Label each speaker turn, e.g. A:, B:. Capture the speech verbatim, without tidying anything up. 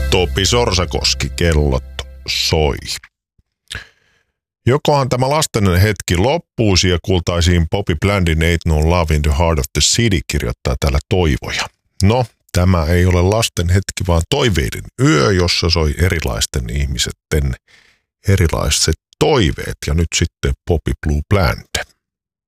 A: Topi Sorsakoski, kellot soi. Jokohan tämä lasten hetki loppuisi ja kuultaisiin Bobby Blandin Ain't No Love in the Heart of the City, kirjoittaa täällä Toivoja. No, tämä ei ole lasten hetki, vaan toiveiden yö, jossa soi erilaisten ihmisten erilaiset toiveet. Ja nyt sitten Bobby Blue Bland.